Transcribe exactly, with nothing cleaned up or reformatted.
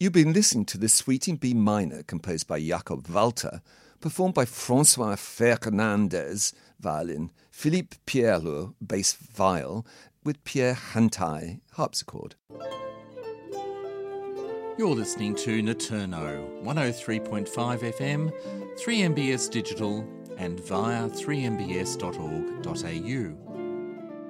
You've been listening to the Suite in B minor composed by Jakob Walter, performed by François Fernandez, violin, Philippe Pierlot, bass viol, with Pierre Hantai, harpsichord. You're listening to Naturno, one oh three point five F M, three M B S Digital, and via three m b s dot org dot a u.